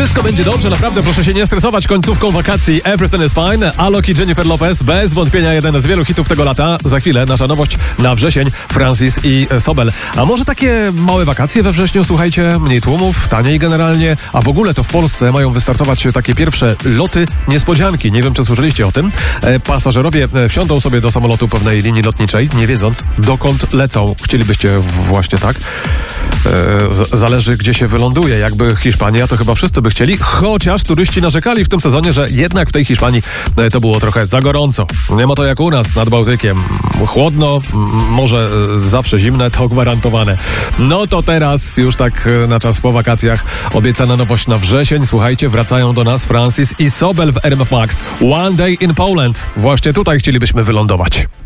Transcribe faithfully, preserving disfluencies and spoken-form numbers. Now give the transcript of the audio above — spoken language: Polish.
Wszystko będzie dobrze, naprawdę proszę się nie stresować końcówką wakacji. Everything is fine. Alok i Jennifer Lopez, bez wątpienia jeden z wielu hitów tego lata. Za chwilę nasza nowość na wrzesień, Francis i Sobel. A może takie małe wakacje we wrześniu, słuchajcie, mniej tłumów, taniej generalnie, a w ogóle to w Polsce mają wystartować takie pierwsze loty niespodzianki. Nie wiem, czy słyszeliście o tym. E, pasażerowie wsiądą sobie do samolotu pewnej linii lotniczej, nie wiedząc, dokąd lecą. Chcielibyście właśnie tak? E, z- zależy, gdzie się wyląduje. Jakby Hiszpania, to chyba wszyscy by chcieli, chociaż turyści narzekali w tym sezonie, że jednak w tej Hiszpanii e, to było trochę za gorąco. Nie ma to jak u nas nad Bałtykiem. Chłodno, m- może e, zawsze zimne, to gwarantowane. No to teraz już tak e, na czas po wakacjach obiecana nowość na wrzesień. Słuchajcie, wracają do nas Francis i Sobel w R M F Max. One Day in Poland. Właśnie tutaj chcielibyśmy wylądować.